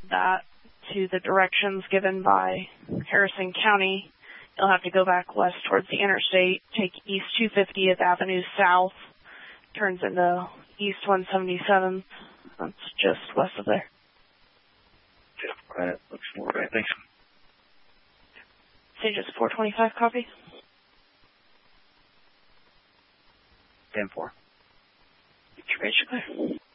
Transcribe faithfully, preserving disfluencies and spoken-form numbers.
that to the directions given by Harrison County. You'll have to go back west towards the interstate, take East two hundred fiftieth Avenue south, turns into East one seventy-seventh. That's just west of there. Yeah, that looks more right. Thanks. Stages four twenty-five, copy. ten four. Information clear.